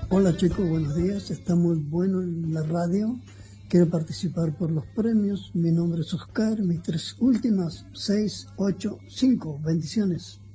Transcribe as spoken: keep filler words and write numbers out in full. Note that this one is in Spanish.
Hola chicos, buenos días. Está muy bueno en la radio. Quiero participar por los premios. Mi nombre es Oscar. Mis tres últimas, seis, ocho, cinco. Bendiciones.